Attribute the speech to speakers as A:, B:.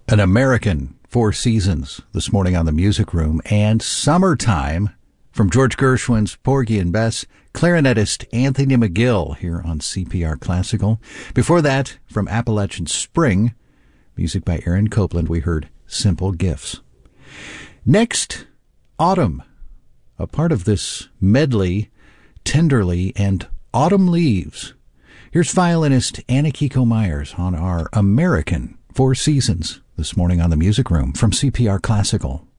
A: An American Four Seasons this morning on the Music Room, and Summertime from George Gershwin's Porgy and Bess, clarinetist Anthony McGill here on CPR Classical. Before that, from Appalachian Spring, music by Aaron Copland, we heard Simple Gifts. Next, Autumn, a part of this medley, Tenderly and Autumn Leaves. Here's violinist Anna Kiko Myers on our American Four Seasons this morning on the Music Room from CPR Classical.